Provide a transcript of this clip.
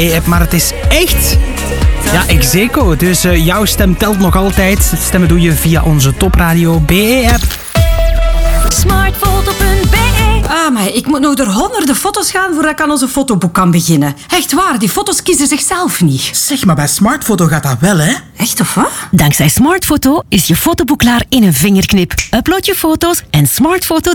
BE-app, maar het is echt... Ja, Execo. Dus jouw stem telt nog altijd. Stemmen doe je via onze topradio BE-app. Smartfoto.be. Maar ik moet nog door honderden foto's gaan voordat ik aan onze fotoboek kan beginnen. Echt waar, die foto's kiezen zichzelf niet. Zeg, maar bij Smartfoto gaat dat wel, hè? Echt of wat? Dankzij Smartfoto is je fotoboek klaar in een vingerknip. Upload je foto's en Smartfoto